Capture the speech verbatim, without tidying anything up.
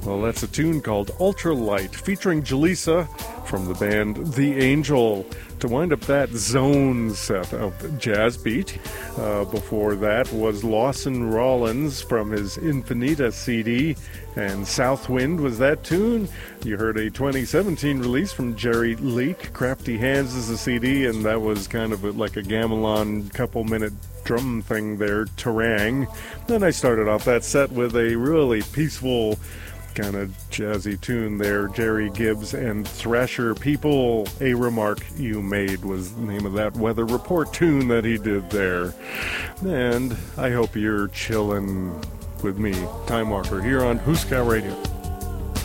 Well, that's a tune called Ultralight, featuring Jaleesa from the band The Angel. To wind up that zone set of Jazz Beat, uh, before that was Lawson Rollins from his Infinita C D, and Southwind was that tune. You heard a twenty seventeen release from Jerry Leak, Crafty Hands is a C D, and that was kind of like a gamelan couple-minute drum thing there, Terang. Then I started off that set with a really peaceful kind of jazzy tune there, Jerry Gibbs and Thrasher People. A Remark You Made was the name of that Weather Report tune that he did there. And I hope you're chilling with me, Time Walker, here on Huska Radio.